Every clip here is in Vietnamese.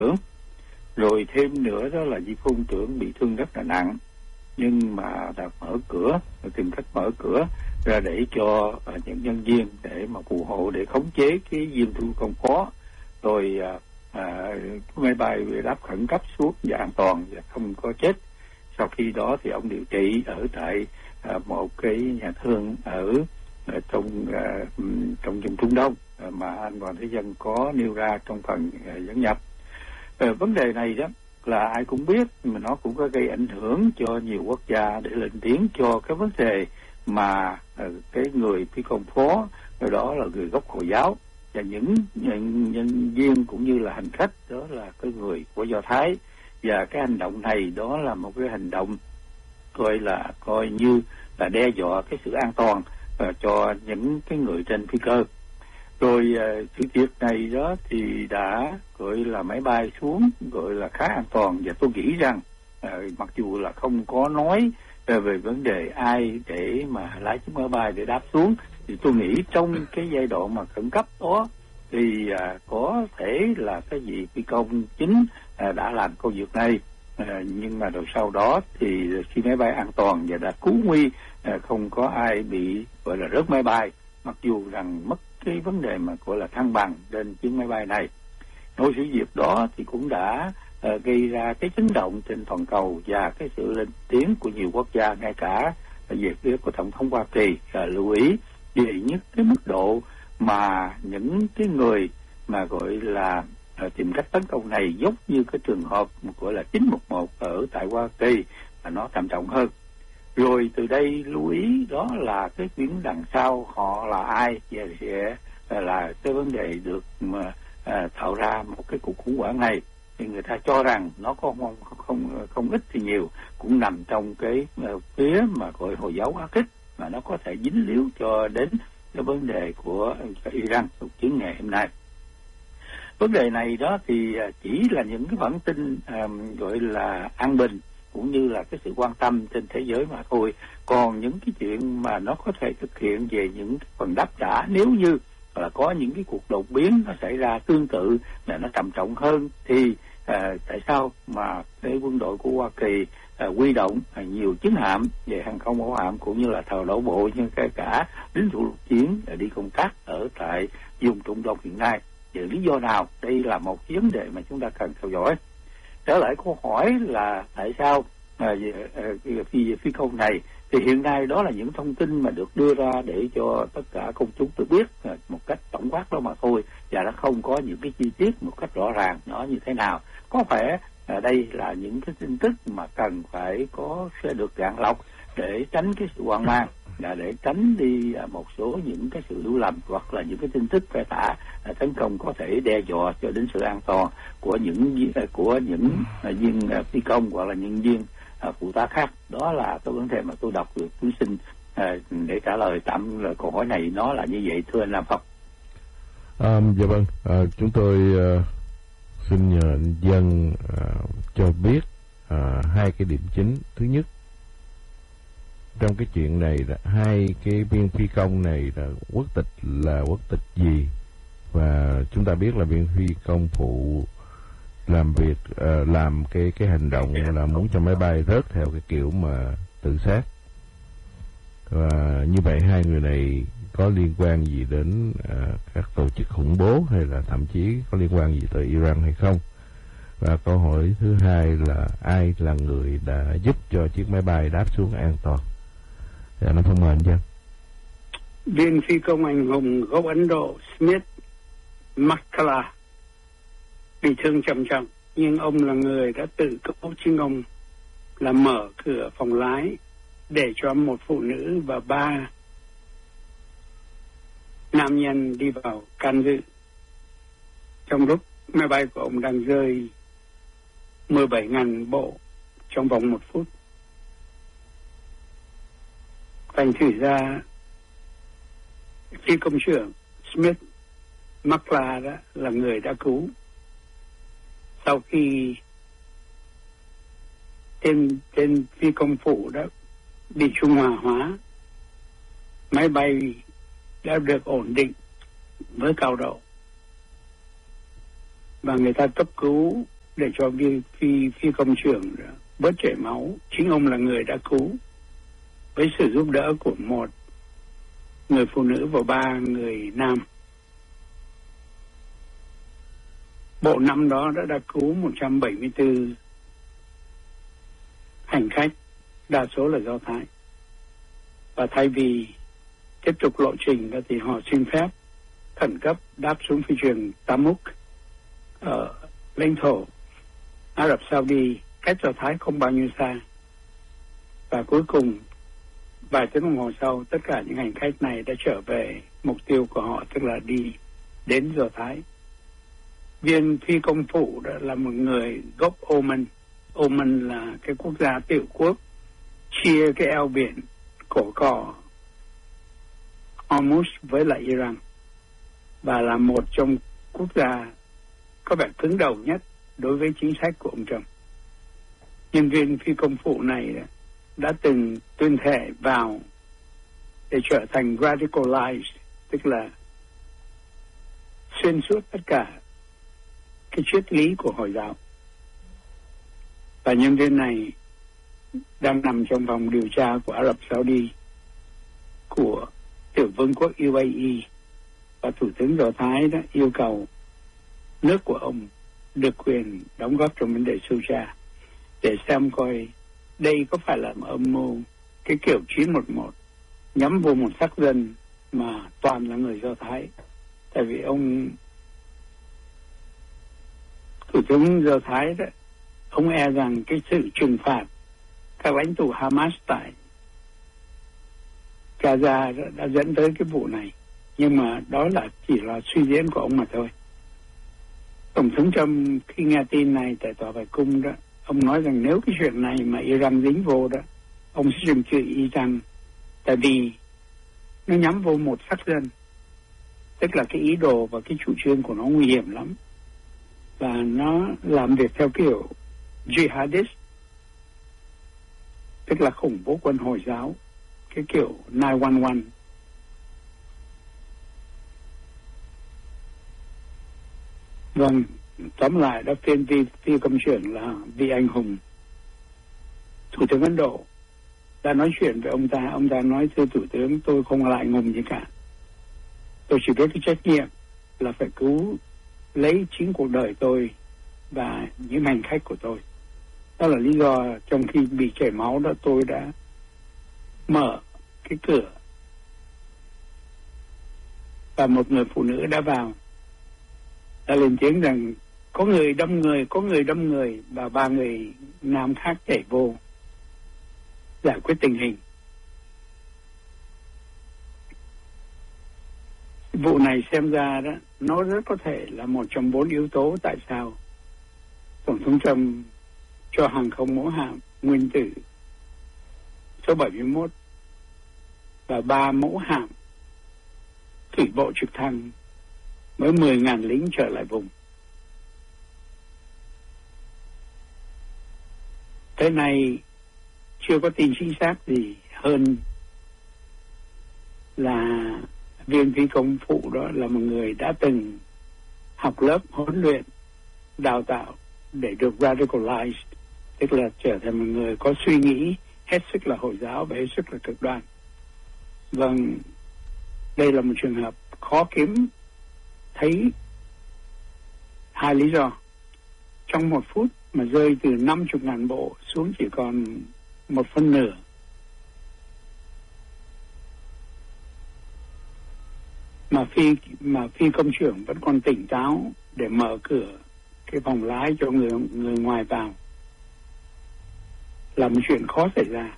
tưởng. Rồi thêm nữa đó là vị phó trưởng bị thương rất là nặng, nhưng mà đã mở cửa, tìm cách mở cửa ra để cho những nhân viên để mà phù hộ, để khống chế cái viên phi công phó. Rồi máy bay bị đáp khẩn cấp xuống và an toàn và không có chết. Sau khi đó thì ông điều trị ở tại một cái nhà thương ở trong vùng Trung Đông mà anh Hoàng Thế Dân có nêu ra trong phần dẫn nhập. Vấn đề này đó là ai cũng biết, mà nó cũng có gây ảnh hưởng cho nhiều quốc gia để lên tiếng cho cái vấn đề mà cái người phi công phó đó là người gốc Hồi giáo, và những nhân viên cũng như là hành khách đó là cái người của Do Thái. Và cái hành động này đó là một cái hành động coi như là đe dọa cái sự an toàn cho những cái người trên phi cơ. Rồi sự việc này đó thì đã gọi là máy bay xuống gọi là khá an toàn, và tôi nghĩ rằng mặc dù là không có nói về vấn đề ai để mà lái chiếc máy bay để đáp xuống, thì tôi nghĩ trong cái giai đoạn mà khẩn cấp đó thì có thể là cái vị phi công chính đã làm công việc này, nhưng mà rồi sau đó thì khi máy bay an toàn và đã cứu nguy, không có ai bị gọi là rớt máy bay, mặc dù rằng mất cái vấn đề mà gọi là thăng bằng trên chuyến máy bay này. Nỗi sự việc đó thì cũng đã gây ra cái chấn động trên toàn cầu và cái sự lên tiếng của nhiều quốc gia, ngay cả về phía của Tổng thống Hoa Kỳ lưu ý về những cái mức độ mà những cái người mà gọi là tìm cách tấn công này, giống như cái trường hợp gọi là 911 ở tại Hoa Kỳ, mà nó trầm trọng hơn. Rồi từ đây lưu ý đó là cái chuyện đằng sau họ là ai, và sẽ là cái vấn đề được mà tạo ra một cái cuộc khủng hoảng này. Thì người ta cho rằng nó không ít thì nhiều cũng nằm trong cái phía mà gọi Hồi giáo Á Kích, mà nó có thể dính líu cho đến cái vấn đề của Iran cuộc chiến ngày hôm nay. Vấn đề này đó thì chỉ là những cái bản tin gọi là an bình cũng như là cái sự quan tâm trên thế giới mà thôi. Còn những cái chuyện mà nó có thể thực hiện về những phần đáp trả nếu như là có những cái cuộc đột biến nó xảy ra tương tự là nó trầm trọng hơn, thì tại sao mà cái quân đội của Hoa Kỳ huy động nhiều chiến hạm về hàng không mẫu hạm cũng như là tàu đổ bộ, nhưng kể cả lính thủy lục chiến đi công tác ở tại vùng Trung Đông hiện nay. Vì lý do nào? Đây là một vấn đề mà chúng ta cần theo dõi. Trở lại câu hỏi là tại sao phi công này, thì hiện nay đó là những thông tin mà được đưa ra để cho tất cả công chúng được biết một cách tổng quát đó mà thôi, và nó không có những cái chi tiết một cách rõ ràng nó như thế nào. Có vẻ đây là những cái tin tức mà cần phải sẽ được gạn lọc để tránh cái sự hoang mang, là để tránh đi một số những cái sự hiểu lầm hoặc là những cái tin tức phe tả tấn công có thể đe dọa cho đến sự an toàn của những viên phi công hoặc là nhân viên phụ tá khác. Đó là cái vấn đề mà tôi đọc được. Tôi xin để trả lời tạm câu hỏi này, nó là như vậy, thưa anh Lam Phong. Dạ vâng, chúng tôi xin nhờ anh Dân cho biết hai cái điểm chính. Thứ nhất, trong cái chuyện này là hai cái viên phi công này là quốc tịch gì, và chúng ta biết là viên phi công phụ làm việc làm cái hành động là muốn cho máy bay rớt theo cái kiểu mà tự sát, và như vậy hai người này có liên quan gì đến các tổ chức khủng bố hay là thậm chí có liên quan gì tới Iran hay không? Và câu hỏi thứ hai là ai là người đã giúp cho chiếc máy bay đáp xuống an toàn? Dạ, nó không mời anh Dân. Viên phi công anh hùng gốc Ấn Độ Smith Makala bị thương trầm trọng, nhưng ông là người đã tự cứu chính ông, là mở cửa phòng lái để cho một phụ nữ và 3 nam nhân đi vào can dự trong lúc máy bay của ông đang rơi 17.000 bộ trong vòng 1 phút. Thành thử ra phi công trưởng Smith Makla đó là người đã cứu. Sau khi tên phi công phụ đó bị trung hòa hóa, máy bay đã được ổn định với cao độ. và người ta cấp cứu để cho phi công trưởng bớt chảy máu. Chính ông là người đã cứu với sự giúp đỡ của một người phụ nữ và 3 người nam. Bộ năm đó đã cứu 174 hành khách, đa số là Do Thái. Và thay vì tiếp tục lộ trình đó thì họ xin phép khẩn cấp đáp xuống phi trường Tamuk ở lãnh thổ Ả Rập Saudi, cách Do Thái không bao nhiêu xa. Và cuối cùng vài tiếng đồng hồ sau, tất cả những hành khách này đã trở về mục tiêu của họ, tức là đi đến Do Thái. Viên phi công phụ đó là một người gốc Oman. Oman là cái quốc gia tiểu quốc chia cái eo biển cổ cỏ Hormuz với lại Iran, và là một trong quốc gia có vẻ cứng đầu nhất đối với chính sách của ông Trump. Nhân viên phi công phụ này đã từng tuyên thệ vào để trở thành radicalized, tức là xuyên suốt tất cả cái triết lý của Hồi giáo. Và nhân viên này đang nằm trong vòng điều tra của Ả Rập Saudi, của tiểu vương quốc UAE, và Thủ tướng Do Thái đã yêu cầu nước của ông được quyền đóng góp trong vấn đề điều tra để xem coi đây có phải là một âm mưu cái kiểu 911 nhắm vô một sắc dân mà toàn là người Do Thái. Tại vì ông Thủ tướng Do Thái đó, ông e rằng cái sự trừng phạt các lãnh tụ Hamas tại Gaza đã dẫn tới cái vụ này. Nhưng mà đó là chỉ là suy diễn của ông mà thôi. Tổng thống Trump khi nghe tin này tại tòa Bạch Cung đó, ông nói rằng nếu cái chuyện này mà Iran dính vô đó, ông sẽ trừng trị Iran, tại vì nó nhắm vô một sắc dân, tức là cái ý đồ và cái chủ trương của nó nguy hiểm lắm, và nó làm việc theo kiểu jihadist, tức là khủng bố quân Hồi giáo, cái kiểu 911. Vâng, tóm lại đó, phi công trưởng là vị anh hùng. Thủ tướng Ấn Độ đã nói chuyện với ông ta nói: thưa Thủ tướng, tôi không lại ngùng gì cả. Tôi chỉ biết cái trách nhiệm là phải cứu lấy chính cuộc đời tôi và những hành khách của tôi. Đó là lý do trong khi bị chảy máu đó, tôi đã mở cái cửa và một người phụ nữ đã vào, đã lên tiếng rằng có người đâm người, và 3 người nam khác chạy vô giải quyết tình hình. Vụ này xem ra đó, nó rất có thể là một trong 4 yếu tố tại sao Tổng thống Trump cho hàng không mẫu hạm nguyên tử số 71 và 3 mẫu hạm thủy bộ trực thăng với 10.000 lính trở lại vùng. Tới nay chưa có tin chính xác gì hơn là viên phi công phụ đó là một người đã từng học lớp huấn luyện đào tạo để được radicalized, tức là trở thành một người có suy nghĩ hết sức là Hồi giáo và hết sức là cực đoan. Vâng, đây là một trường hợp khó kiếm thấy 2 lý do. Trong 1 phút mà rơi từ 50.000 bộ xuống chỉ còn 1/4. Mà phi công trưởng vẫn còn tỉnh táo để mở cửa cái phòng lái cho người ngoài vào là một chuyện khó xảy ra.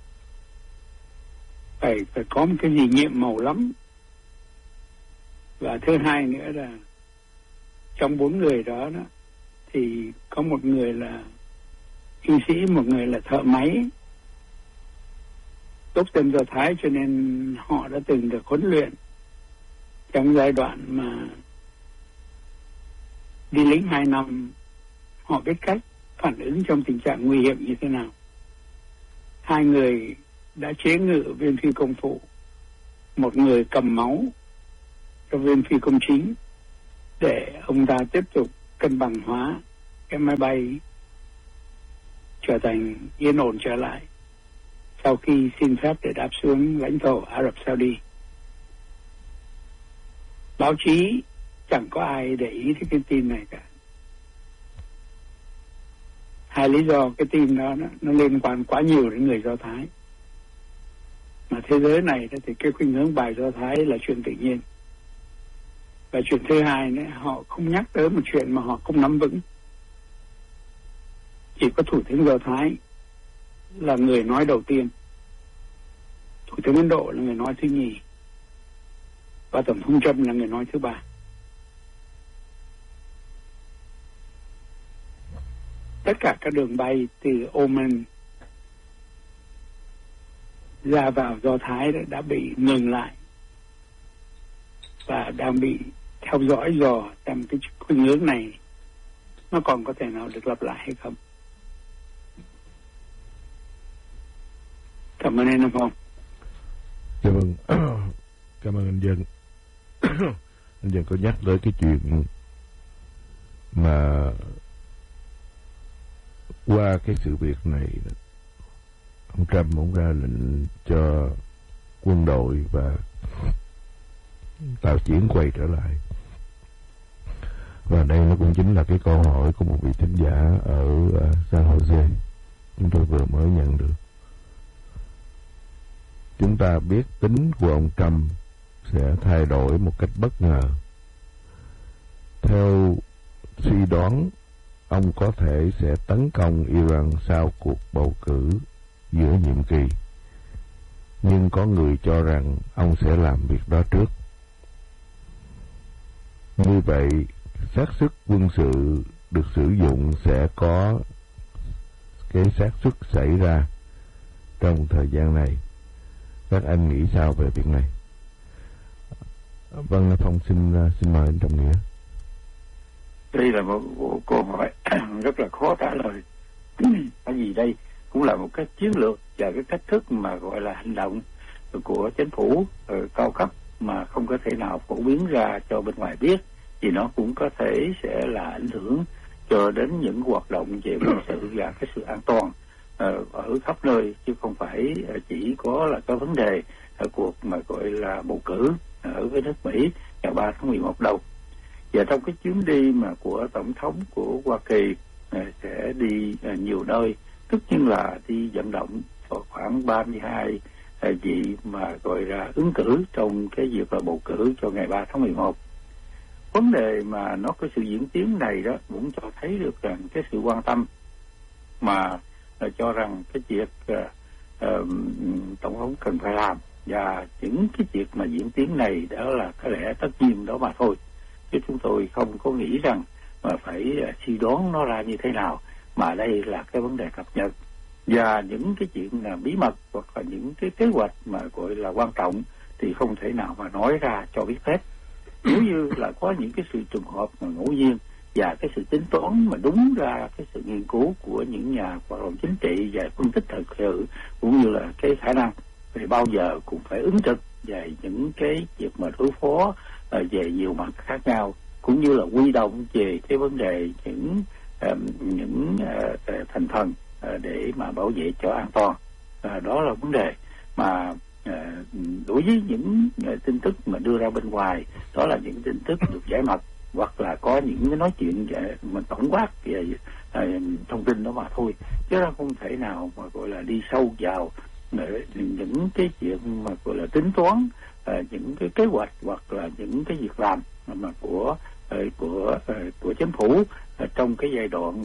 Phải có một cái gì nhiệm màu lắm. Và thứ hai nữa là trong 4 người đó thì có một người là y sĩ, một người là thợ máy gốc dân Do Thái, cho nên họ đã từng được huấn luyện trong giai đoạn mà đi lính 2 năm. Họ biết cách phản ứng trong tình trạng nguy hiểm như thế nào. 2 người đã chế ngự viên phi công phụ, một người cầm máu cho viên phi công chính để ông ta tiếp tục cân bằng hóa cái máy bay trở thành yên ổn trở lại sau khi xin phép để đáp xuống lãnh thổ Ả Rập Saudi. Báo chí chẳng có ai để ý đến cái tin này cả. Hai lý do cái tin đó nó liên quan quá nhiều đến người Do Thái. Mà thế giới này thì cái khuynh hướng bài Do Thái là chuyện tự nhiên. Và chuyện thứ hai nữa, họ không nhắc tới một chuyện mà họ không nắm vững. Chỉ có Thủ tướng Do Thái là người nói đầu tiên, Thủ tướng Ấn Độ là người nói thứ nhì, và Tổng thống Trump là người nói thứ ba. Tất cả các đường bay từ Oman ra vào Do Thái đã bị ngừng lại và đang bị theo dõi dò trong cái khuynh hướng này nó còn có thể nào được lặp lại hay không. Cảm ơn anh Phong. Dạ vâng. Cảm ơn anh Dân. Anh Dân có nhắc tới cái chuyện mà qua cái sự việc này ông Trump ông ra lệnh cho quân đội và tàu chiến quay trở lại. Và đây nó cũng chính là cái câu hỏi của một vị thính giả ở San Jose chúng tôi vừa mới nhận được. Chúng ta biết tính của ông Trump sẽ thay đổi một cách bất ngờ. Theo suy đoán, ông có thể sẽ tấn công Iran sau cuộc bầu cử giữa nhiệm kỳ. Nhưng có người cho rằng ông sẽ làm việc đó trước. Như vậy, xác suất quân sự được sử dụng sẽ có cái xác suất xảy ra trong thời gian này. Các anh nghĩ sao về việc này? Vâng, Phong xin mời anh Trọng Nghĩa. Đây là một câu hỏi rất là khó trả lời. Bởi vì đây cũng là một cái chiến lược và cái cách thức mà gọi là hành động của chính phủ cao cấp mà không có thể nào phổ biến ra cho bên ngoài biết, thì nó cũng có thể sẽ là ảnh hưởng cho đến những hoạt động về quân sự và cái sự an toàn ở khắp nơi, chứ không phải chỉ có là cái vấn đề cuộc mà gọi là bầu cử ở với nước Mỹ ngày 3 tháng 11 đâu. Và trong cái chuyến đi mà của Tổng thống của Hoa Kỳ sẽ đi nhiều nơi, tất nhiên là đi vận động khoảng 32 vị mà gọi là ứng cử trong cái việc là bầu cử cho ngày 3 tháng 11. Vấn đề mà nó có sự diễn tiến này đó cũng cho thấy được rằng cái sự quan tâm mà cho rằng cái việc Tổng thống cần phải làm, và những cái việc mà diễn tiến này đó là có lẽ tất nhiên đó mà thôi. Chứ chúng tôi không có nghĩ rằng mà phải suy đoán nó ra như thế nào, mà đây là cái vấn đề cập nhật. Và những cái chuyện là bí mật hoặc là những cái kế hoạch mà gọi là quan trọng thì không thể nào mà nói ra cho biết hết. Nếu như là có những cái sự trùng hợp mà ngẫu nhiên và cái sự tính toán mà đúng ra cái sự nghiên cứu của những nhà hoạt động chính trị và phân tích thật sự, cũng như là cái khả năng thì bao giờ cũng phải ứng trực về những cái việc mà đối phó về nhiều mặt khác nhau, cũng như là huy động về cái vấn đề những thành phần để mà bảo vệ cho an toàn. Đó là vấn đề mà đối với những tin tức mà đưa ra bên ngoài, đó là những tin tức được giải mật hoặc là có những cái nói chuyện mà tổng quát về thông tin đó mà thôi, chứ nó không thể nào mà gọi là đi sâu vào những cái chuyện mà gọi là tính toán những cái kế hoạch hoặc là những cái việc làm mà của chính phủ trong cái giai đoạn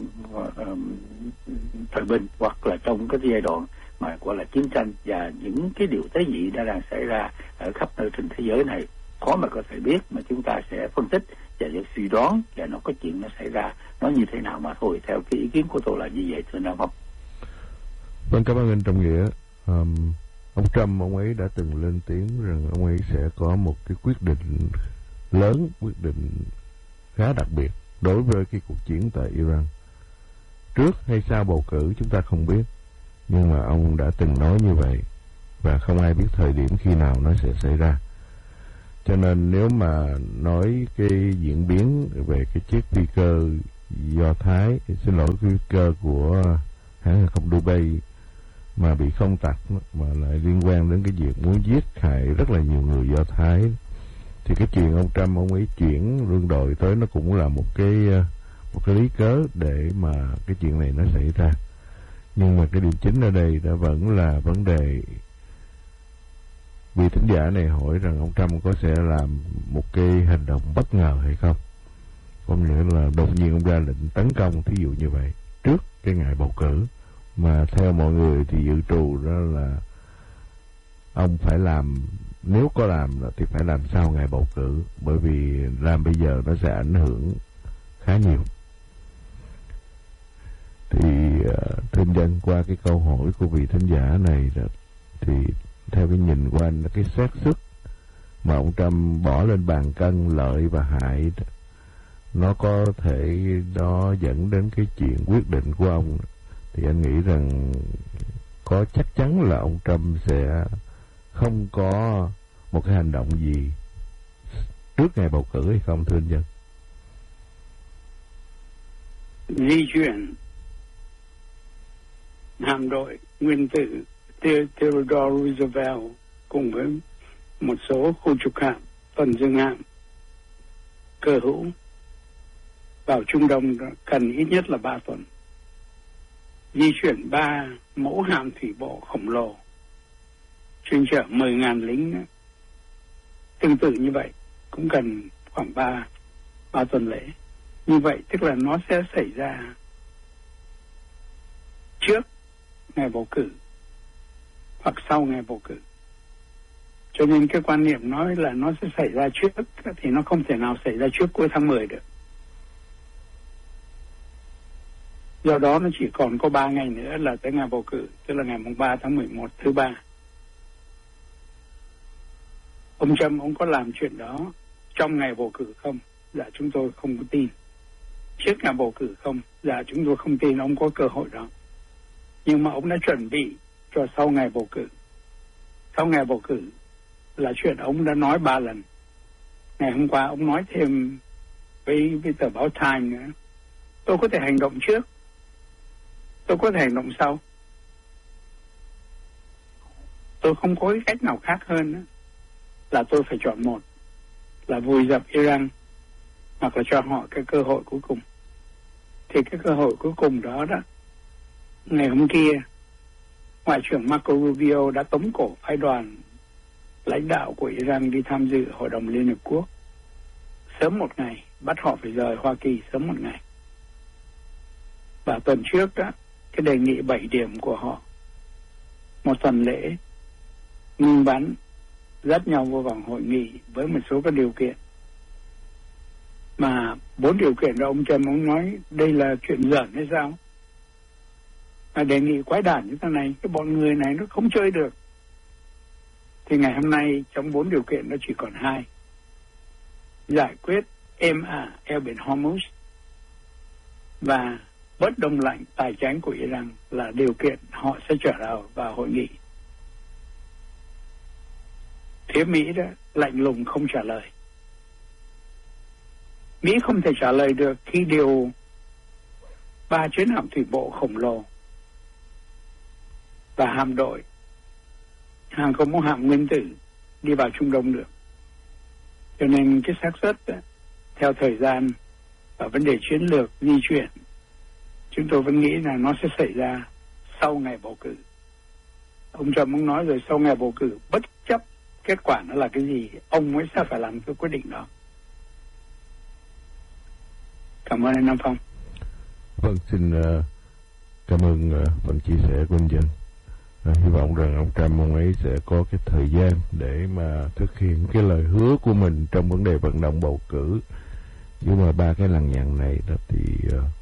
thời bình hoặc là trong cái giai đoạn mà gọi là chiến tranh, và những cái điều tế nhị đã đang xảy ra ở khắp nơi trên thế giới này. Khó mà có thể biết, mà chúng ta sẽ phân tích và suy đoán và nó có chuyện nó xảy ra nó như thế nào mà thôi. Theo cái ý kiến của tôi là như vậy, thưa Nam Phong. Vâng, cảm ơn anh Trọng Nghĩa. Ông Trump, ông ấy đã từng lên tiếng rằng ông ấy sẽ có một cái quyết định lớn, quyết định khá đặc biệt đối với cái cuộc chiến tại Iran. Trước hay sau bầu cử chúng ta không biết, nhưng mà ông đã từng nói như vậy, và không ai biết thời điểm khi nào nó sẽ xảy ra. Cho nên nếu mà nói cái diễn biến về cái chiếc phi cơ Do Thái, xin lỗi, phi cơ của hãng hàng không Dubai mà bị không tặc, mà lại liên quan đến cái việc muốn giết hại rất là nhiều người Do Thái, thì cái chuyện ông Trump ông ấy chuyển quân đội tới nó cũng là một cái lý cớ để mà cái chuyện này nó xảy ra. Nhưng mà cái điểm chính ở đây đã vẫn là vấn đề vị thính giả này hỏi rằng ông Trump có sẽ làm một cái hành động bất ngờ hay không, có nghĩa là đột nhiên ông ra lệnh tấn công, thí dụ như vậy, trước cái ngày bầu cử, mà theo mọi người thì dự trù đó là ông phải làm, nếu có làm thì phải làm sau ngày bầu cử, bởi vì làm bây giờ nó sẽ ảnh hưởng khá nhiều. Thì thưa dân, qua cái câu hỏi của vị thính giả này thì theo cái nhìn của anh là cái xác suất mà ông Trump bỏ lên bàn cân lợi và hại nó có thể đó dẫn đến cái chuyện quyết định của ông, thì anh nghĩ rằng có chắc chắn là ông Trump sẽ không có một cái hành động gì trước ngày bầu cử hay không, thưa anh dân? Di chuyển hạm đội nguyên tử Theodore Roosevelt cùng với một số khu trục hạm, tuần dương hạm cơ hữu vào Trung Đông cần ít nhất là 3 tuần. Di chuyển 3 mẫu hạm thủy bộ khổng lồ chuyên chở 10.000 lính tương tự như vậy cũng cần khoảng 3 tuần lễ. Như vậy tức là nó sẽ xảy ra trước ngày bầu cử hoặc sau ngày bầu cử. Cho nên cái quan niệm nói là nó sẽ xảy ra trước thì nó không thể nào xảy ra trước cuối tháng 10 được. Do đó nó chỉ còn có 3 ngày nữa là tới ngày bầu cử, tức là ngày mùng 3 tháng 11, thứ ba. Ông Trump ông có làm chuyện đó trong ngày bầu cử không? Dạ chúng tôi không có tin. Trước ngày bầu cử không? Dạ chúng tôi không tin ông có cơ hội đó. Nhưng mà ông đã chuẩn bị cho sau ngày bầu cử. Sau ngày bầu cử là chuyện ông đã nói 3 lần. Ngày hôm qua ông nói thêm với tờ báo Time nữa. Tôi có thể hành động trước, tôi có thể hành động sau. Tôi không có cái cách nào khác hơn nữa là tôi phải chọn một, là vùi dập Iran hoặc là cho họ cái cơ hội cuối cùng. Thì cái cơ hội cuối cùng đó ngày hôm kia Ngoại trưởng Marco Rubio đã tống cổ phái đoàn lãnh đạo của Iran đi tham dự Hội đồng Liên Hợp Quốc sớm một ngày, bắt họ phải rời Hoa Kỳ sớm một ngày. Và tuần trước cái đề nghị 7 điểm của họ, một tuần lễ ngưng bắn, dắt nhau vô vòng hội nghị với một số các điều kiện. Mà 4 điều kiện đó ông Trump ông nói đây là chuyện giỡn hay sao? Mà đề nghị quái đản như thế này, cái bọn người này nó không chơi được. Thì ngày hôm nay trong 4 điều kiện nó chỉ còn 2. Giải quyết êm ả eo biển Hormuz và bớt đông lạnh tài chánh của Iran là điều kiện họ sẽ trở vào hội nghị. Phía Mỹ đó lạnh lùng không trả lời. Mỹ không thể trả lời được khi điều 3 chiến hạm thủy bộ khổng lồ và hạm đội hàng không mẫu hạm nguyên tử đi vào Trung Đông được. Cho nên cái xác suất theo thời gian và vấn đề chiến lược di chuyển, chúng tôi vẫn nghĩ là nó sẽ xảy ra sau ngày bầu cử. Ông Trump ông nói rồi, sau ngày bầu cử bất chấp kết quả nó là cái gì, ông mới sẽ phải làm cái quyết định đó. Cảm ơn anh Nam Phong. Vâng, xin cảm ơn phần chia sẻ của anh Dân. Hy vọng rằng ông Trump ông ấy sẽ có cái thời gian để mà thực hiện cái lời hứa của mình trong vấn đề vận động bầu cử. Nhưng mà 3 cái lằng nhằng này đó thì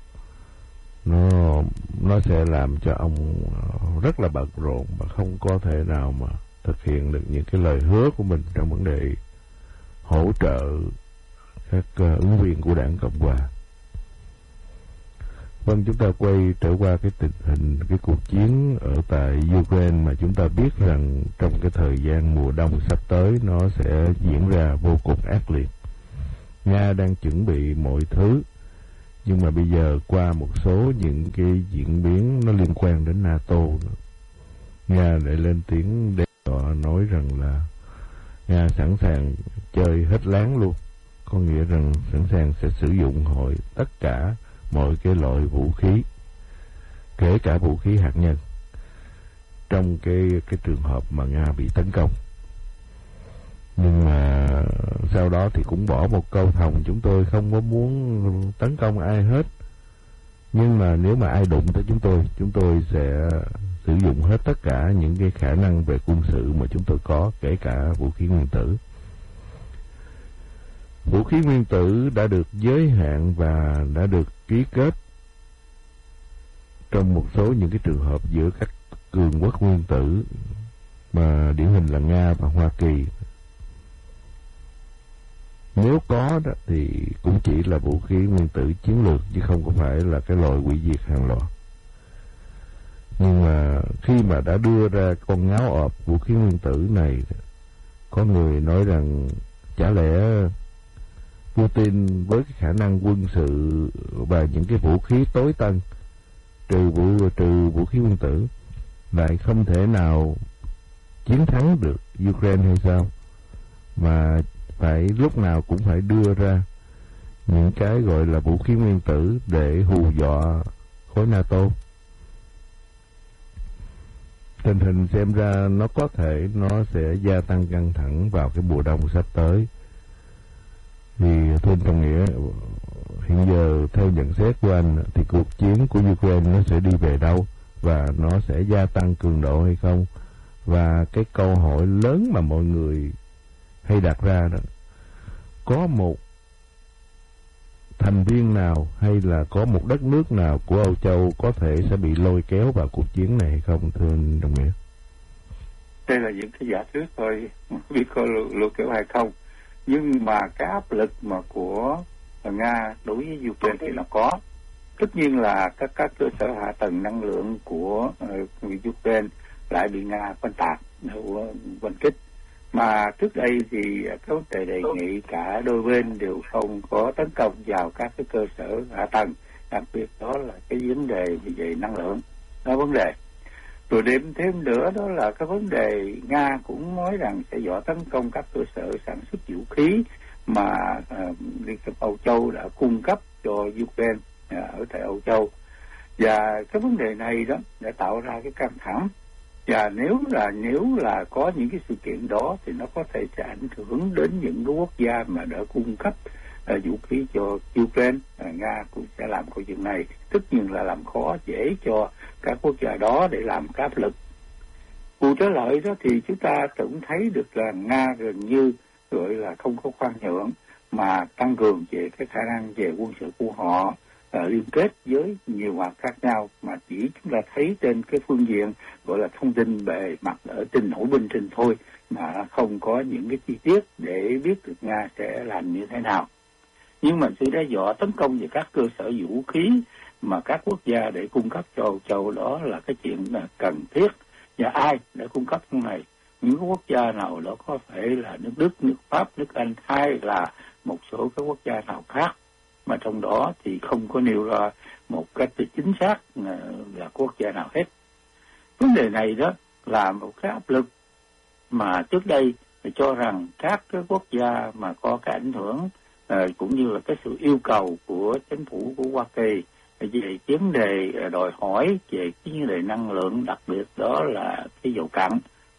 nó sẽ làm cho ông rất là bận rộn và không có thể nào mà thực hiện được những cái lời hứa của mình trong vấn đề hỗ trợ các ứng viên của đảng Cộng hòa. Vâng, chúng ta quay trở qua cái tình hình, cái cuộc chiến ở tại Ukraine mà chúng ta biết rằng trong cái thời gian mùa đông sắp tới nó sẽ diễn ra vô cùng ác liệt. Nga đang chuẩn bị mọi thứ, nhưng mà bây giờ qua một số những cái diễn biến nó liên quan đến NATO, Nga lại lên tiếng đe dọa nói rằng là Nga sẵn sàng chơi hết láng luôn, có nghĩa rằng sẵn sàng sẽ sử dụng tất cả mọi cái loại vũ khí, kể cả vũ khí hạt nhân, trong cái trường hợp mà Nga bị tấn công. Nhưng mà sau đó thì cũng bỏ một câu thòng, chúng tôi không có muốn tấn công ai hết, nhưng mà nếu mà ai đụng tới chúng tôi sẽ sử dụng hết tất cả những cái khả năng về quân sự mà chúng tôi có, kể cả vũ khí nguyên tử. Vũ khí nguyên tử đã được giới hạn và đã được ký kết trong một số những cái trường hợp giữa các cường quốc nguyên tử mà điển hình là Nga và Hoa Kỳ. Nếu có đó thì cũng chỉ là vũ khí nguyên tử chiến lược, chứ không có phải là cái loại hủy diệt hàng loạt. Nhưng mà khi mà đã đưa ra con ngáo ọp vũ khí nguyên tử này, có người nói rằng chả lẽ Putin với cái khả năng quân sự và những cái vũ khí tối tân, trừ vũ khí nguyên tử, lại không thể nào chiến thắng được Ukraine hay sao, mà phải lúc nào cũng phải đưa ra những cái gọi là vũ khí nguyên tử để hù dọa khối NATO. Tình hình xem ra nó có thể nó sẽ gia tăng căng thẳng vào cái mùa đông sắp tới. Thì thưa anh Trọng Nghĩa, hiện giờ theo nhận xét của anh thì cuộc chiến của Ukraine nó sẽ đi về đâu, và nó sẽ gia tăng cường độ hay không? Và cái câu hỏi lớn mà mọi người hay đặt ra đó, có một thành viên nào hay là có một đất nước nào của Âu Châu có thể sẽ bị lôi kéo vào cuộc chiến này hay không, thưa anh Đồng Nghĩa? Đây là những cái giả thuyết thôi, biết có lôi kéo hay không. Nhưng mà cái áp lực mà của Nga đối với Ukraine thì nó có. Tất nhiên là các cơ sở hạ tầng năng lượng của Ukraine lại bị Nga oanh tạc, oanh kích. Mà trước đây thì các vấn đề đề nghị cả đôi bên đều không có tấn công vào các cái cơ sở hạ tầng, đặc biệt đó là cái vấn đề về năng lượng, đó vấn đề. Rồi thêm nữa đó là cái vấn đề Nga cũng nói rằng sẽ dọa tấn công các cơ sở sản xuất vũ khí mà Liên hiệp Âu Châu đã cung cấp cho Ukraine ở tại Âu Châu. Và cái vấn đề này đó đã tạo ra cái căng thẳng. Và nếu là có những cái sự kiện đó thì nó có thể sẽ ảnh hưởng đến những cái quốc gia mà đã cung cấp vũ khí cho Ukraine. Nga cũng sẽ làm câu chuyện này, tất nhiên là làm khó dễ cho các quốc gia đó để làm cái áp lực. Cụ trở lại đó thì chúng ta cũng thấy được là Nga gần như gọi là không có khoan nhượng, mà tăng cường về cái khả năng về quân sự của họ, liên kết với nhiều mặt khác nhau, mà chỉ chúng ta thấy trên cái phương diện gọi là thông tin bề mặt ở trên nổi binh trình thôi, mà không có những cái chi tiết để biết được Nga sẽ làm như thế nào. Nhưng mà sự đe dọa tấn công về các cơ sở vũ khí mà các quốc gia để cung cấp cho Âu Châu, đó là cái chuyện là cần thiết. Và ai để cung cấp cái này? Những quốc gia nào đó có thể là nước Đức, nước Pháp, nước Anh, hay là một số các quốc gia nào khác, mà trong đó thì không có nêu ra một cách chính xác là quốc gia nào hết. Vấn đề này đó là một cái áp lực mà trước đây cho rằng các cái quốc gia mà có cái ảnh hưởng cũng như là cái sự yêu cầu của chính phủ của Hoa Kỳ về vấn đề đòi hỏi về cái vấn đề năng lượng, đặc biệt đó là cái dầu cặn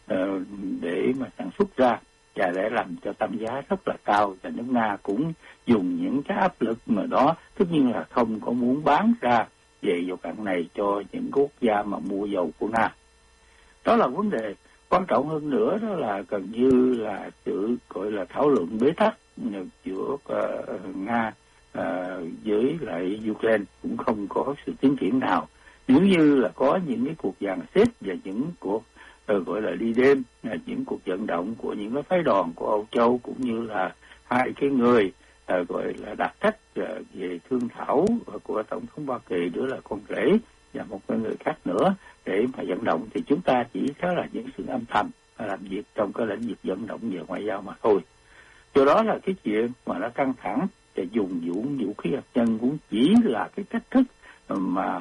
để mà sản xuất ra và để làm cho tăng giá rất là cao, và nước Nga cũng dùng những cái áp lực mà đó, tất nhiên là không có muốn bán ra về dầu cặn này cho những quốc gia mà mua dầu của Nga. Đó là vấn đề quan trọng hơn nữa, đó là gần như là sự gọi là thảo luận bế tắc giữa Nga với lại Ukraine cũng không có sự tiến triển nào. Nếu như là có những cái cuộc dàn xếp và những cuộc gọi là đi đêm, những cuộc vận động của những cái phái đoàn của Âu Châu cũng như là hai cái người gọi là đặc trách về thương thảo của Tổng thống Hoa Kỳ, nữa là con rể và một người khác nữa để mà vận động, thì chúng ta chỉ thấy là những sự âm thầm làm việc trong cái lĩnh vực vận động về ngoại giao mà thôi. Do đó là cái chuyện mà nó căng thẳng và dùng vũ khí hạt nhân cũng chỉ là cái cách thức mà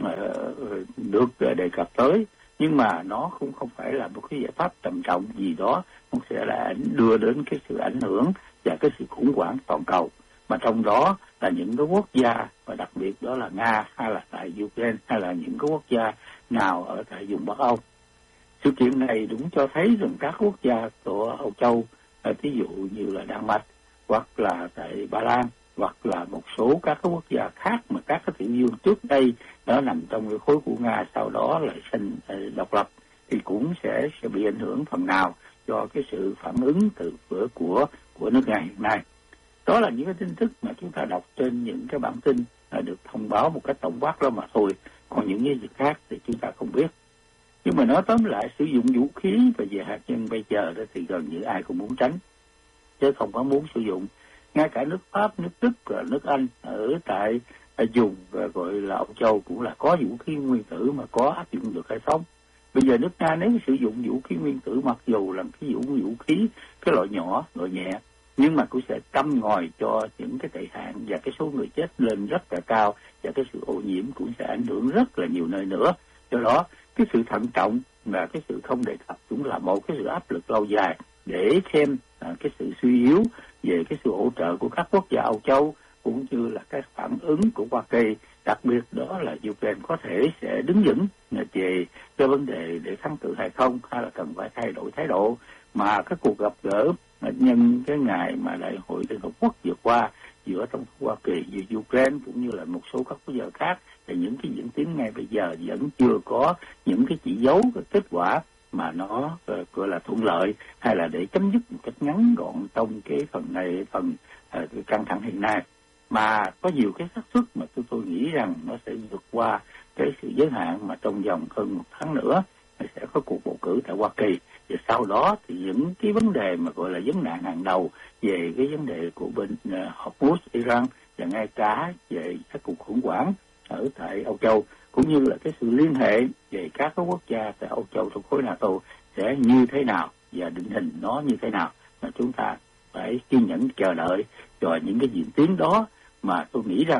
được đề cập tới, nhưng mà nó cũng không phải là một cái giải pháp trầm trọng gì đó, nó sẽ là đưa đến cái sự ảnh hưởng và cái sự khủng hoảng toàn cầu, mà trong đó là những cái quốc gia, và đặc biệt đó là Nga hay là tại Ukraine hay là những cái quốc gia nào ở tại vùng Bắc Âu. Sự kiện này đúng cho thấy rằng các quốc gia của Âu Châu, ví dụ như là Đan Mạch hoặc là tại Ba Lan hoặc là một số các cái quốc gia khác mà các cái tiểu vương trước đây nó nằm trong cái khối của Nga sau đó lại sinh độc lập, thì cũng sẽ bị ảnh hưởng phần nào do cái sự phản ứng từ phía của nước Nga hiện nay. Đó là những cái tin tức mà chúng ta đọc trên những cái bản tin được thông báo một cách tổng quát đó mà thôi, còn những cái việc khác thì chúng ta không biết. Nhưng mà nói tóm lại, sử dụng vũ khí và về hạt nhân bây giờ đó thì gần như ai cũng muốn tránh, chứ không có muốn sử dụng. Ngay cả nước Pháp, nước Đức và nước Anh ở tại vùng gọi là Âu Châu cũng là có vũ khí nguyên tử mà có áp dụng được hay không. Bây giờ nước Nga nếu sử dụng vũ khí nguyên tử, mặc dù là cái vũ khí cái loại nhỏ, loại nhẹ, nhưng mà cũng sẽ căm ngòi cho những cái tệ hạn và cái số người chết lên rất là cao, và cái sự ô nhiễm cũng sẽ ảnh hưởng rất là nhiều nơi nữa. Do đó cái sự thận trọng và cái sự không đề cập cũng là một cái sự áp lực lâu dài để xem cái sự suy yếu về cái sự hỗ trợ của các quốc gia Âu Châu cũng như là cái phản ứng của Hoa Kỳ, đặc biệt đó là Ukraine có thể sẽ đứng vững về cái vấn đề để thắng tự hay không, hay là cần phải thay đổi thái độ. Mà cái cuộc gặp gỡ nhân cái ngày mà Đại hội Liên Hợp Quốc vừa qua giữa Tổng thống Hoa Kỳ giữa Ukraine cũng như là một số các quốc gia khác, thì những cái diễn tiến ngay bây giờ vẫn chưa có những cái chỉ dấu cái kết quả mà nó gọi là thuận lợi, hay là để chấm dứt một cách ngắn gọn trong cái phần này, phần căng thẳng hiện nay. Mà có nhiều cái xác suất mà tôi nghĩ rằng nó sẽ vượt qua cái sự giới hạn, mà trong vòng hơn một tháng nữa sẽ có cuộc bầu cử tại Hoa Kỳ, và sau đó thì những cái vấn đề mà gọi là vấn nạn hàng đầu về cái vấn đề của bên Hormuz, Iran, và ngay cả về các cuộc khủng hoảng ở tại Âu Châu, cũng như là cái sự liên hệ về các cái quốc gia tại Âu Châu trong khối NATO sẽ như thế nào và định hình nó như thế nào, mà chúng ta phải kiên nhẫn chờ đợi cho những cái diễn tiến đó. Mà tôi nghĩ rằng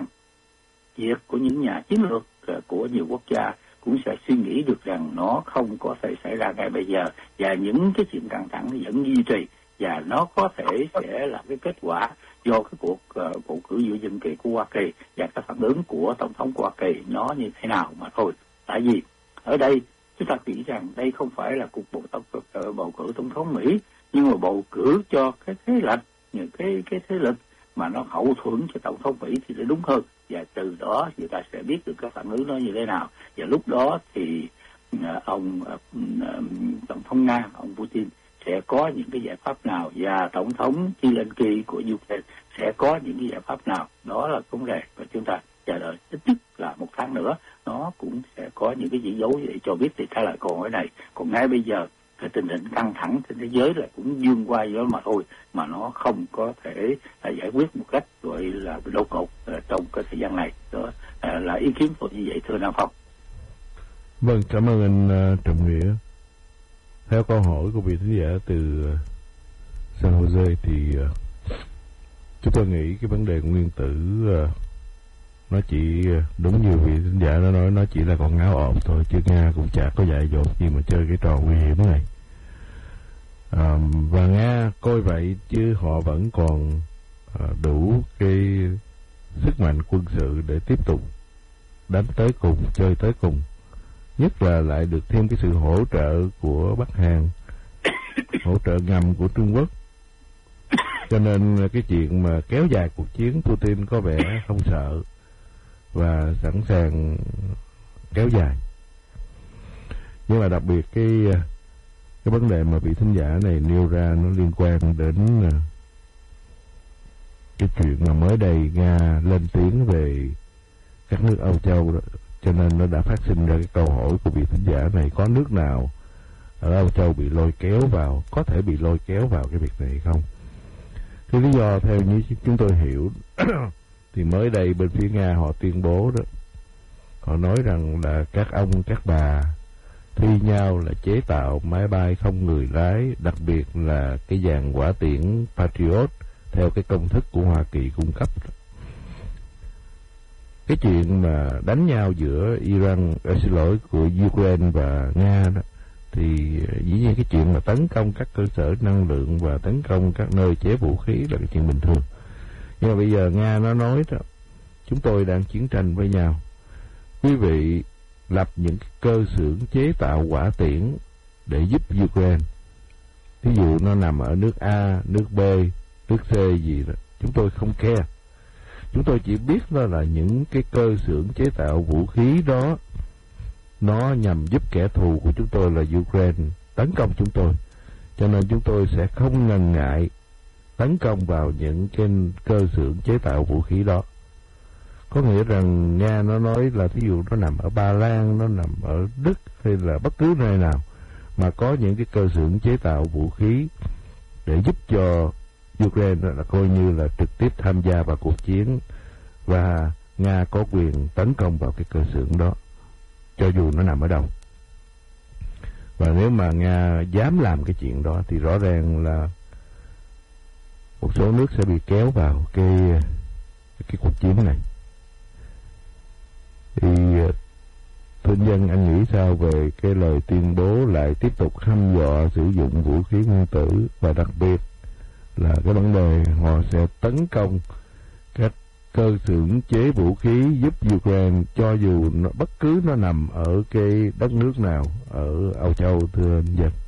việc của những nhà chiến lược của nhiều quốc gia cũng sẽ suy nghĩ được rằng nó không có thể xảy ra ngay bây giờ, và những cái chuyện căng thẳng vẫn duy trì, và nó có thể sẽ là cái kết quả do cái cuộc bầu cử giữa nhiệm kỳ của Hoa Kỳ và cái phản ứng của Tổng thống Hoa Kỳ nó như thế nào mà thôi. Tại vì ở đây chúng ta nghĩ rằng đây không phải là cuộc bầu cử Tổng thống Mỹ, nhưng mà bầu cử cho cái thế lực, những cái thế lực mà nó hậu thuẫn cho Tổng thống Mỹ thì nó đúng hơn, và từ đó người ta sẽ biết được cái phản ứng nó như thế nào, và lúc đó thì ông Tổng thống Nga, ông Putin sẽ có những cái giải pháp nào, và Tổng thống Zelensky của Ukraine sẽ có những cái giải pháp nào. Đó là vấn đề và chúng ta chờ đợi ít nhất là một tháng nữa nó cũng sẽ có những cái chỉ dấu để cho biết thì trả lời câu hỏi này. Còn ngay bây giờ cái tình hình căng thẳng trên thế giới là cũng dương qua đó mà thôi, mà nó không có thể giải quyết một cách gọi là đột ngột trong cái thời gian này. Đó là ý kiến tôi như vậy, thưa Nam Phong. Vâng, cảm ơn anh Trọng Nghĩa. Theo câu hỏi của vị thính giả từ San Jose thì chúng tôi nghĩ cái vấn đề nguyên tử nó chỉ đúng như vị thính giả đã nói, nó chỉ là con ngáo ộp thôi, chứ Nga cũng chả có dại dột gì mà chơi cái trò nguy hiểm này. Và Nga coi vậy chứ họ vẫn còn đủ cái sức mạnh quân sự để tiếp tục đánh tới cùng, chơi tới cùng, nhất là lại được thêm cái sự hỗ trợ của Bắc Hàn, hỗ trợ ngầm của Trung Quốc. Cho nên cái chuyện mà kéo dài cuộc chiến, Putin có vẻ không sợ và sẵn sàng kéo dài. Nhưng mà đặc biệt cái vấn đề mà vị thính giả này nêu ra nó liên quan đến cái chuyện mà mới đây Nga lên tiếng về các nước Âu Châu đó, cho nên nó đã phát sinh ra cái câu hỏi của vị thính giả này: có nước nào ở Âu Châu bị lôi kéo vào, có thể bị lôi kéo vào cái việc này không? Cái lý do theo như chúng tôi hiểu thì mới đây bên phía Nga họ tuyên bố đó, họ nói rằng là các ông các bà thi nhau là chế tạo máy bay không người lái, đặc biệt là cái dàn hỏa tiễn Patriot theo cái công thức của Hoa Kỳ cung cấp. Cái chuyện mà đánh nhau giữa của Ukraine và Nga đó, thì dĩ nhiên cái chuyện mà tấn công các cơ sở năng lượng và tấn công các nơi chế vũ khí là cái chuyện bình thường. Nhưng mà bây giờ Nga nó nói đó, chúng tôi đang chiến tranh với nhau. Quý vị lập những cơ xưởng chế tạo hỏa tiễn để giúp Ukraine. Ví dụ nó nằm ở nước A, nước B, nước C gì đó, chúng tôi không care. Chúng tôi chỉ biết đó là những cái cơ xưởng chế tạo vũ khí đó nó nhằm giúp kẻ thù của chúng tôi là Ukraine tấn công chúng tôi. Cho nên chúng tôi sẽ không ngần ngại tấn công vào những cái cơ xưởng chế tạo vũ khí đó. Có nghĩa rằng Nga nó nói là thí dụ nó nằm ở Ba Lan, nó nằm ở Đức hay là bất cứ nơi nào mà có những cái cơ xưởng chế tạo vũ khí để giúp cho Ukraine là coi như là trực tiếp tham gia vào cuộc chiến, và Nga có quyền tấn công vào cái cơ xưởng đó cho dù nó nằm ở đâu. Và nếu mà Nga dám làm cái chuyện đó thì rõ ràng là một số nước sẽ bị kéo vào cái cuộc chiến này. Thì thưa dân, anh nghĩ sao về cái lời tuyên bố lại tiếp tục hăm dọa sử dụng vũ khí nguyên tử, và đặc biệt là cái vấn đề họ sẽ tấn công các cơ xưởng chế vũ khí giúp Ukraine cho dù bất cứ nó nằm ở cái đất nước nào ở Âu Châu, thưa anh Dân?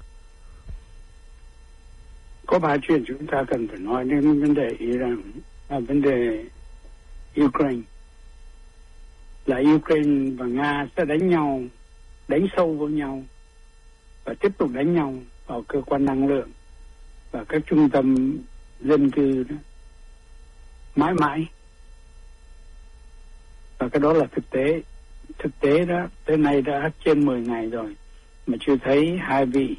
Có ba chuyện chúng ta cần phải nói đến vấn đề Iran và vấn đề Ukraine. Là Ukraine và Nga sẽ đánh nhau, đánh sâu vào nhau và tiếp tục đánh nhau vào cơ quan năng lượng và các trung tâm dân cư đó, mãi mãi. Và cái đó là thực tế. Thực tế đó, tới nay đã trên 10 ngày rồi mà chưa thấy hai vị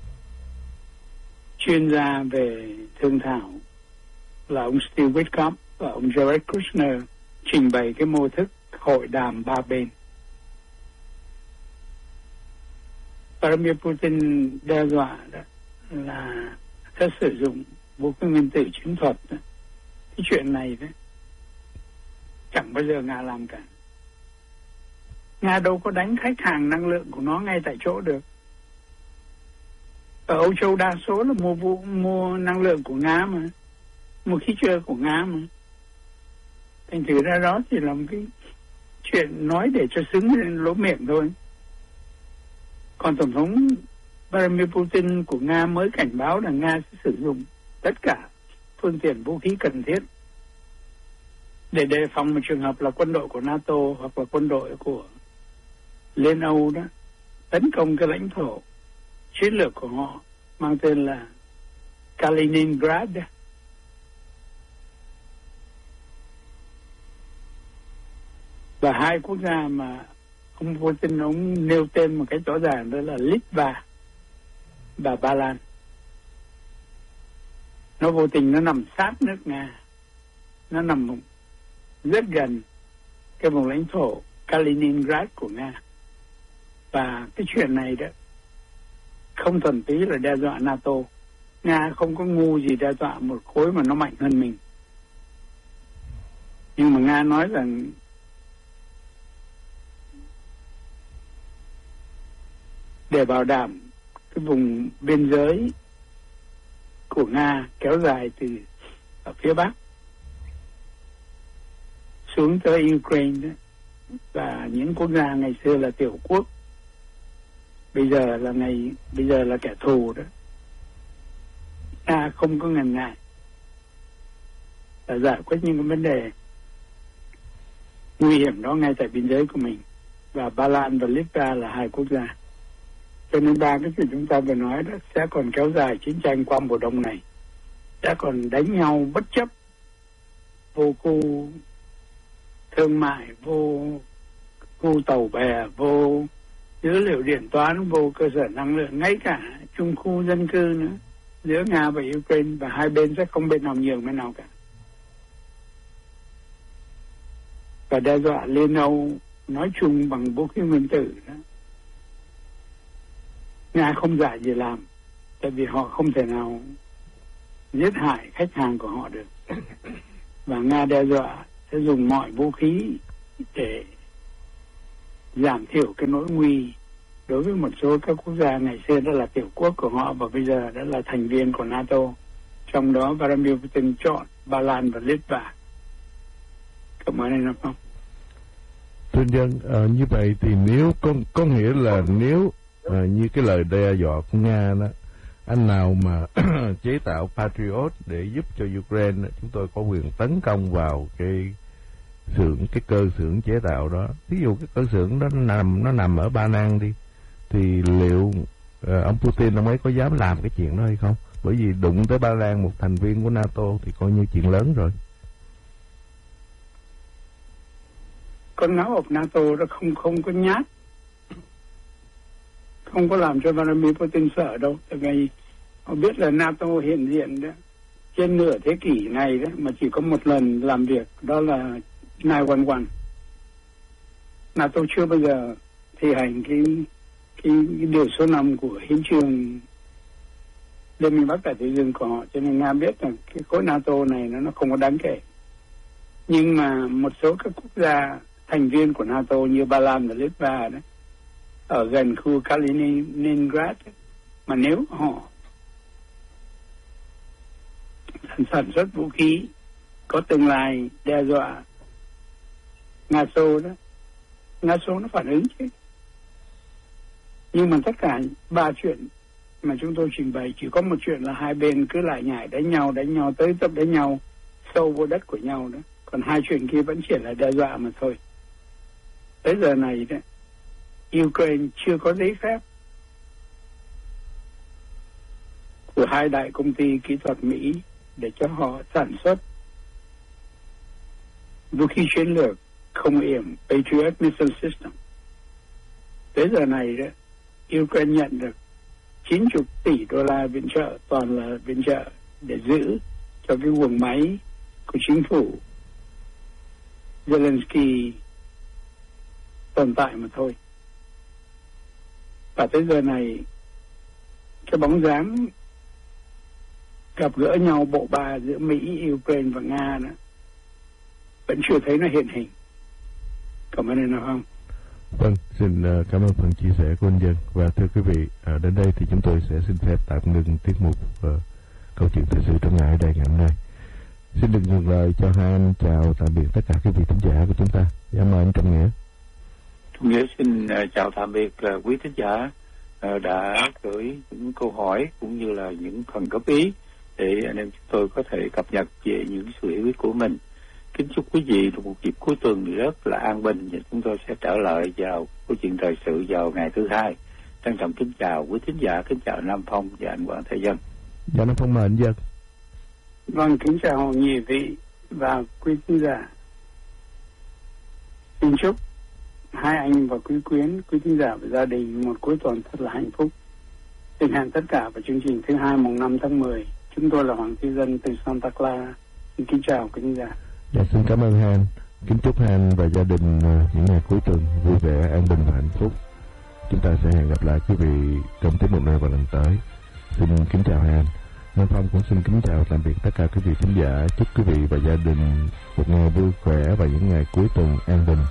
chuyên gia về thương thảo là ông Steve Witkoff và ông Jared Kushner trình bày cái mô thức hội đàm ba bên. Vladimir Putin đe dọa đó là sẽ sử dụng vũ khí nguyên tử chiến thuật đó. Cái chuyện này đó chẳng bao giờ Nga làm cả. Nga đâu có đánh khách hàng năng lượng của nó ngay tại chỗ được. Ở Âu Châu đa số là mua năng lượng của Nga mà, mua khí chơi của Nga mà. Thành thử ra đó chỉ là một cái chuyện nói để cho xứng lên lỗ miệng thôi. Còn Tổng thống Vladimir Putin của Nga mới cảnh báo là Nga sẽ sử dụng tất cả phương tiện vũ khí cần thiết để đề phòng một trường hợp là quân đội của NATO hoặc là quân đội của Liên Âu đó tấn công cái lãnh thổ chiến lược của họ mang tên là Kaliningrad. Và hai quốc gia mà ông Putin ông nêu tên một cách rõ ràng đó là Litva và Ba Lan. Nó vô tình nó nằm sát nước Nga, nó nằm rất gần cái vùng lãnh thổ Kaliningrad của Nga. Và cái chuyện này đó không thuần túy là đe dọa NATO. Nga không có ngu gì đe dọa một khối mà nó mạnh hơn mình. Nhưng mà Nga nói rằng để bảo đảm cái vùng biên giới của Nga kéo dài từ ở phía Bắc xuống tới Ukraine đó, và những quốc gia ngày xưa là tiểu quốc bây giờ là kẻ thù đó, Nga không có ngần ngại là giải quyết những cái vấn đề nguy hiểm đó ngay tại biên giới của mình. Và Ba Lan và Litva là hai quốc gia. Cho nên ba cái chuyện chúng ta vừa nói đó sẽ còn kéo dài chiến tranh qua mùa đông này, sẽ còn đánh nhau bất chấp vô khu thương mại, vô khu tàu bè, vô dữ liệu điện toán, vô cơ sở năng lượng, ngay cả chung khu dân cư nữa, giữa Nga và Ukraine, và hai bên sẽ không bên nào nhường bên nào cả. Và đe dọa Liên Âu nói chung bằng vũ khí nguyên tử đó. Nga không dại gì làm, tại vì họ không thể nào giết hại khách hàng của họ được. Và Nga đe dọa sẽ dùng mọi vũ khí để giảm thiểu cái nỗi nguy đối với một số các quốc gia ngày xưa đó là tiểu quốc của họ và bây giờ đã là thành viên của NATO. Trong đó Vladimir Putin chọn Ba Lan và Litva. Cảm ơn anh Phong. Thưa dân, như vậy thì nếu có nghĩa là nếu như cái lời đe dọa của Nga đó, anh nào mà chế tạo Patriot để giúp cho Ukraine, chúng tôi có quyền tấn công vào cái cơ xưởng chế tạo đó. Ví dụ cái cơ xưởng đó nó nằm ở Ba Lan đi, thì liệu ông Putin ông ấy có dám làm cái chuyện đó hay không? Bởi vì đụng tới Ba Lan, một thành viên của NATO, thì coi như chuyện lớn rồi. Con não of NATO nó không có nhát, không có làm cho Vladimir Putin sợ đâu. Tại vì họ biết là NATO hiện diện đó trên nửa thế kỷ này đó mà chỉ có một lần làm việc, đó là 9/11. NATO chưa bao giờ thi hành cái điều số 5 của hiến chương Liên minh Bắc Đại Tây Dương của họ, cho nên Nga biết là cái khối NATO này nó không có đáng kể. Nhưng mà một số các quốc gia thành viên của NATO như Ba Lan và Litva đó, ở gần khu Kaliningrad đó, mà nếu họ sản xuất vũ khí có tương lai đe dọa Nga Xô đó, Nga Xô nó phản ứng chứ. Nhưng mà tất cả ba chuyện mà chúng tôi trình bày, chỉ có một chuyện là hai bên cứ lại nhảy đánh nhau tới tập đánh nhau sâu vô đất của nhau đó. Còn hai chuyện kia vẫn chỉ là đe dọa mà thôi. Tới giờ này đó, Ukraine chưa có giấy phép của hai đại công ty kỹ thuật Mỹ để cho họ sản xuất vũ khí chiến lược không yểm Patriot Missile System. Tới giờ này đó, Ukraine nhận được 90 tỷ đô la viện trợ, toàn là viện trợ để giữ cho cái guồng máy của chính phủ Zelensky tồn tại mà thôi. Và tới giờ này, cái bóng dáng gặp gỡ nhau bộ ba giữa Mỹ, Ukraine và Nga đó vẫn chưa thấy nó hiện hình. Cảm ơn anh không? Vâng, xin cảm ơn phần chia sẻ của anh Dân. Và thưa quý vị, đến đây thì chúng tôi sẽ xin phép tạm ngừng tiết mục câu chuyện thời sự trong ngày đây ngày hôm nay. Xin được ngược lời cho hai anh chào tạm biệt tất cả quý vị thính giả của chúng ta. Dạ mời anh Trọng Nghĩa. Trọng Nghĩa xin chào tạm biệt quý thính giả đã gửi những câu hỏi cũng như là những phần góp ý để anh em chúng tôi có thể cập nhật về những sự hiểu biết của mình. Kính chúc quý vị một dịp cuối tuần rất là an bình, và chúng tôi sẽ trở lại vào câu chuyện thời sự vào ngày thứ Hai. Trân trọng kính chào quý thính giả, kính chào Nam Phong và anh Hoàng Thế Dân. Dạ Nam Phong mời anh Dân. Vâng, kính chào nhị vị và quý thính giả. Xin chúc hai anh và quý quyến, quý thính giả và gia đình một cuối tuần thật là hạnh phúc. Xin hẹn tất cả vào chương trình thứ Hai mùng 5 tháng 10. Chúng tôi là Hoàng Thế Dân từ Santa Clara. Xin kính chào quý thính giả. Dạ, xin cảm ơn hai anh. Kính chúc hai anh và gia đình những ngày cuối tuần vui vẻ, an bình và hạnh phúc. Chúng ta sẽ hẹn gặp lại quý vị trong tiết mục này vào lần tới. Xin kính chào hai anh. Nam Phong cũng xin kính chào tạm biệt tất cả quý vị khán giả. Chúc quý vị và gia đình một ngày vui khỏe và những ngày cuối tuần an bình.